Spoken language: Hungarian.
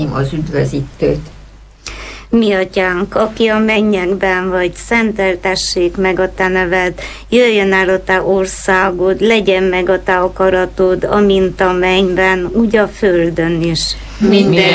az üdvözítőt. Mi atyánk, aki a mennyekben vagy, szenteltessék meg a te neved, jöjjön el a te országod, legyen meg a te akaratod, amint a mennyben, úgy a földön is. Minden